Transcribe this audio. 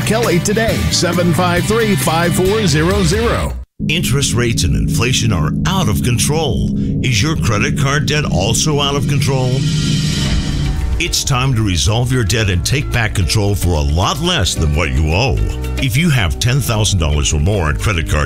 Kelly today, 753-5400. Interest rates and inflation are out of control. Is your credit card debt also out of control? It's time to resolve your debt and take back control for a lot less than what you owe. If you have $10,000 or more in credit card